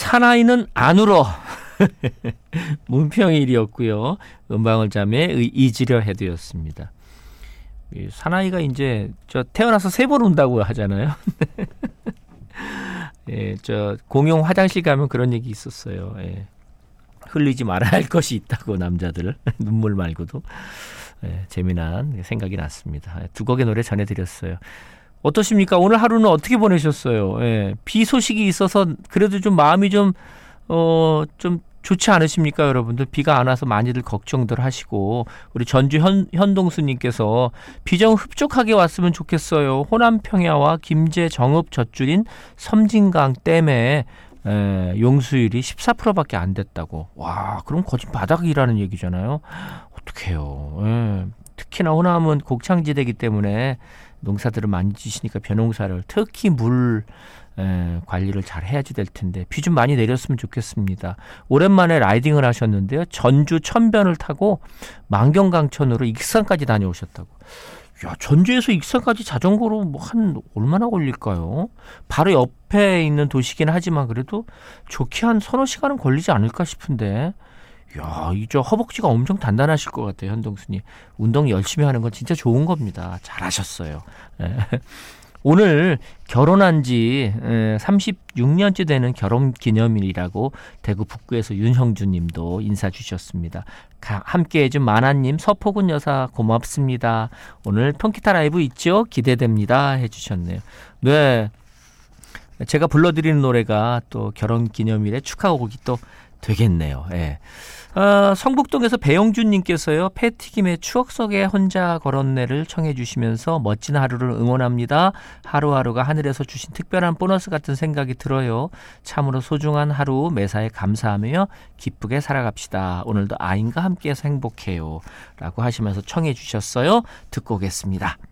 사나이는 안 울어. 문평일이었고요. 음방울 자매의 잊으려 해도였습니다. 사나이가 이제 저 태어나서 3번 운다고 하잖아요. 예, 저 공용 화장실 가면 그런 얘기 있었어요. 예. 흘리지 말아야 할 것이 있다고 남자들 눈물 말고도. 예, 재미난 생각이 났습니다. 2곡의 노래 전해드렸어요. 어떠십니까? 오늘 하루는 어떻게 보내셨어요? 예, 비 소식이 있어서 그래도 좀 마음이 좀 좋지 않으십니까, 여러분들? 비가 안 와서 많이들 걱정들 하시고, 우리 전주 현동수님께서 비 좀 흡족하게 왔으면 좋겠어요. 호남 평야와 김제 정읍 젖줄인 섬진강 댐에 용수율이 14%밖에 안 됐다고. 와, 그럼 거진 바닥이라는 얘기잖아요. 어떡해요. 예. 특히나 호남은 곡창지대이기 때문에 농사들을 많이 지시니까 벼농사를 특히 물 관리를 잘 해야지 될 텐데 비 좀 많이 내렸으면 좋겠습니다. 오랜만에 라이딩을 하셨는데요. 전주 천변을 타고 만경강천으로 익산까지 다녀오셨다고. 야, 전주에서 익산까지 자전거로 뭐 한 얼마나 걸릴까요? 바로 옆에 있는 도시긴 하지만 그래도 좋게 한 서너 시간은 걸리지 않을까 싶은데. 야, 이 저 허벅지가 엄청 단단하실 것 같아요, 현동수님. 운동 열심히 하는 건 진짜 좋은 겁니다. 잘하셨어요. 오늘 결혼한 지 36년째 되는 결혼기념일이라고 대구 북구에서 윤형준 님도 인사 주셨습니다. 함께해 준 만화님, 서포근 여사 고맙습니다. 오늘 통기타 라이브 있죠? 기대됩니다 해주셨네요. 네, 제가 불러드리는 노래가 또 결혼기념일에 축하곡이 또 되겠네요. 예. 성북동에서 배영준님께서요. 패튀김의 추억 속에 혼자 걸었네를 청해 주시면서 멋진 하루를 응원합니다. 하루하루가 하늘에서 주신 특별한 보너스 같은 생각이 들어요. 참으로 소중한 하루 매사에 감사하며 기쁘게 살아갑시다. 오늘도 아인과 함께해서 행복해요. 라고 하시면서 청해 주셨어요. 듣고 오겠습니다.